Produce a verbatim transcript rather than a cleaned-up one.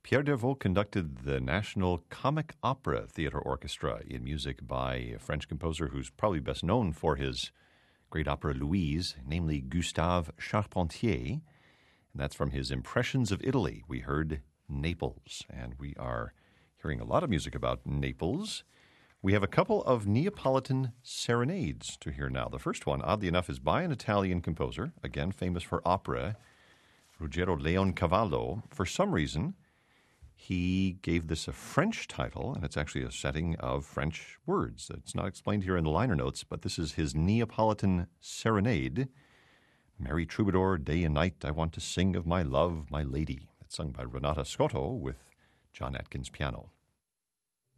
Pierre Dervaux conducted the National Comic Opera Theatre Orchestra in music by a French composer who's probably best known for his great opera Louise, namely Gustave Charpentier. And that's from his Impressions of Italy. We heard Naples, and we are hearing a lot of music about Naples. We have a couple of Neapolitan serenades to hear now. The first one, oddly enough, is by an Italian composer, again famous for opera, Ruggero Leoncavallo. For some reason, he gave this a French title, and it's actually a setting of French words. It's not explained here in the liner notes, but this is his Neapolitan serenade. Merry troubadour, day and night, I want to sing of my love, my lady. It's sung by Renata Scotto with John Atkins piano.